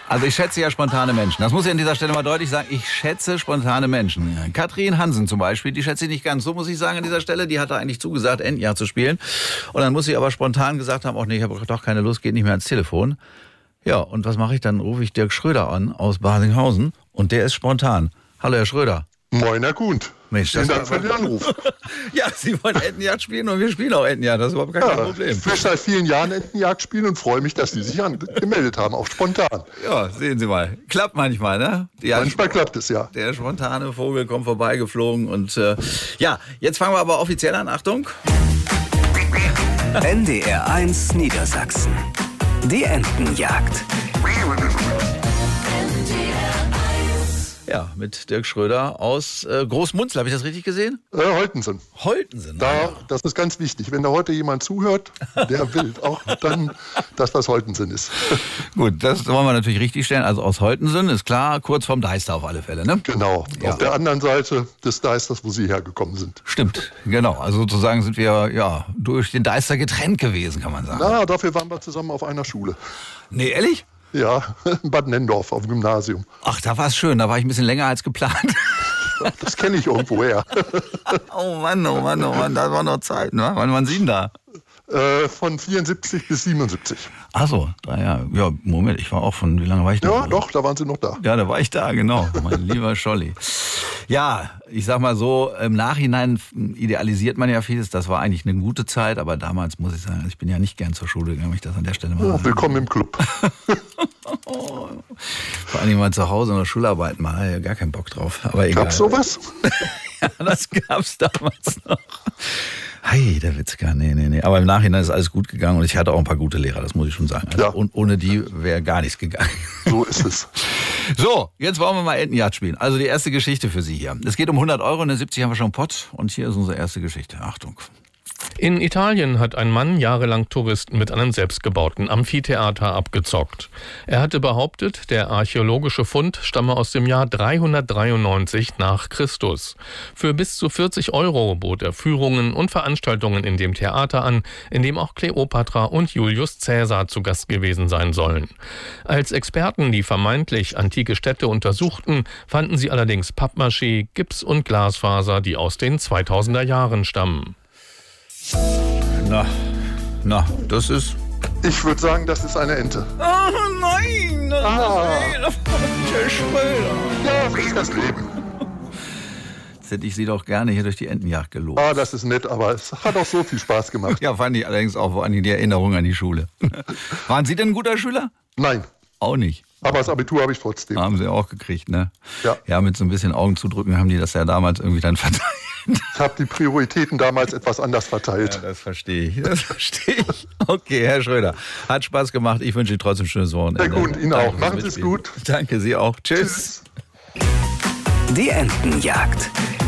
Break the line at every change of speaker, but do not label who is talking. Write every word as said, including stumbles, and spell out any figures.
Also ich schätze ja spontane Menschen. Das muss ich an dieser Stelle mal deutlich sagen. Ich schätze spontane Menschen. Katrin Hansen zum Beispiel, die schätze ich nicht ganz. So muss ich sagen an dieser Stelle. Die hatte eigentlich zugesagt, Entenjagd zu spielen. Und dann muss sie aber spontan gesagt haben, ach nee, ich habe doch keine Lust, geht nicht mehr ans Telefon. Ja, und was mache ich? Dann rufe ich Dirk Schröder an aus Basinghausen und der ist spontan. Hallo, Herr Schröder.
Moin, Herr Kuhnt.
Mensch,
Vielen Dank für den Anruf.
Ja, Sie wollen Entenjagd spielen und wir spielen auch Entenjagd. Das ist überhaupt gar kein
Ja,
Problem.
ich will seit vielen Jahren Entenjagd spielen und freue mich, dass Sie sich angemeldet haben, auch spontan.
Ja, sehen Sie mal. Klappt manchmal, ne? Die
Manchmal klappt es, ja.
Der spontane Vogel kommt vorbeigeflogen und äh, ja, jetzt fangen wir aber offiziell an. Achtung.
N D R eins Niedersachsen. Die Entenjagd.
Ja, mit Dirk Schröder aus äh, Großmunzel. Habe ich das richtig gesehen?
Äh, Holtensen.
Holtensen.
Da,
ja.
Das ist ganz wichtig. Wenn da heute jemand zuhört, der will auch dann, dass das Holtensen ist.
Gut, das wollen wir natürlich richtig stellen. Also aus Holtensen ist klar, kurz vorm Deister auf alle Fälle, ne?
Genau,
Ja.
auf der anderen Seite des Deisters, wo Sie hergekommen sind.
Stimmt, genau. Also sozusagen sind wir ja durch den Deister getrennt gewesen, kann man sagen.
Na, dafür waren wir zusammen auf einer Schule.
Nee, ehrlich?
Ja, in Bad Nendorf auf dem Gymnasium.
Ach, da war es schön. Da war ich ein bisschen länger als geplant.
Das kenne ich irgendwoher.
Oh Mann, oh Mann, oh Mann, das war noch Zeit, ne? Wann waren Sie denn da?
Äh, von vierundsiebzig bis siebenundsiebzig.
Ach so, da ja, ja, Moment, ich war auch von, wie lange war ich da?
Ja, doch, da waren Sie noch da.
Ja, da war ich da, genau, mein lieber Scholli. Ja, ich sag mal so, im Nachhinein idealisiert man ja vieles, das war eigentlich eine gute Zeit, aber damals muss ich sagen, ich bin ja nicht gern zur Schule gegangen, wenn ich das an der Stelle mal
Ja, willkommen im Club.
Vor allem mal zu Hause noch Schularbeiten machen, ja gar keinen Bock drauf, aber egal.
Gab's sowas?
Ja, das gab's damals noch. Hey, der Witzka, nee, nee, nee. Aber im Nachhinein ist alles gut gegangen und ich hatte auch ein paar gute Lehrer, das muss ich schon sagen. Also,
Ja.
Und ohne die wäre gar nichts gegangen.
So ist es.
So, jetzt wollen wir mal Entenjagd spielen. Also die erste Geschichte für Sie hier. Es geht um hundert Euro, in der siebzig haben wir schon Pott und hier ist unsere erste Geschichte. Achtung.
In Italien hat ein Mann jahrelang Touristen mit einem selbstgebauten Amphitheater abgezockt. Er hatte behauptet, der archäologische Fund stamme aus dem Jahr dreihundertdreiundneunzig nach Christus. Für bis zu vierzig Euro bot er Führungen und Veranstaltungen in dem Theater an, in dem auch Kleopatra und Julius Caesar zu Gast gewesen sein sollen. Als Experten die vermeintlich antike Städte untersuchten, fanden sie allerdings Pappmaché, Gips und Glasfaser, die aus den zweitausender Jahren stammen.
Na, na, das ist...
Ich würde sagen, das ist eine Ente.
Oh nein, das
Ah.
ist der Schröder.
Ja, so ist das Leben.
Jetzt hätte ich Sie doch gerne hier durch die Entenjagd gelobt.
Ah, das ist nett, aber es hat auch so viel Spaß gemacht.
Ja, fand ich allerdings auch vor allem die Erinnerung an die Schule. Waren Sie denn ein guter Schüler?
Nein,
Auch nicht.
aber das Abitur habe ich trotzdem.
Haben Sie auch gekriegt, ne?
Ja.
Ja, mit so ein bisschen Augen zudrücken haben die das ja damals irgendwie dann verteilt.
Ich habe die Prioritäten damals etwas anders verteilt.
Ja, das verstehe ich. Das verstehe ich. Okay, Herr Schröder, hat Spaß gemacht. Ich wünsche Ihnen trotzdem ein schönes Wochenende.
Sehr gut, Ihnen
Danke
auch.
fürs
Machen Sie es
Mitspielen.
gut.
Danke, Sie auch. Tschüss.
Tschüss.
Die Entenjagd.